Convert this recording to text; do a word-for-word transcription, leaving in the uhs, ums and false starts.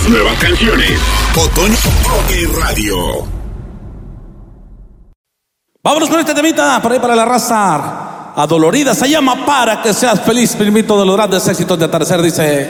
Las nuevas canciones. Otoño Rock Radio. Vámonos con este temita, por ahí para la raza adolorida. Se llama Para que seas feliz, primito de los grandes éxitos de Atardecer, dice...